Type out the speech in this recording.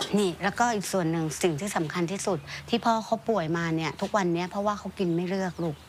นี่แล้วก็อีกส่วนหนึ่งสิ่งที่สำคัญที่สุดที่พ่อเขาป่วยมาเนี่ยทุกวันเนี้ยเพราะว่าเขากินไม่เลือกลูก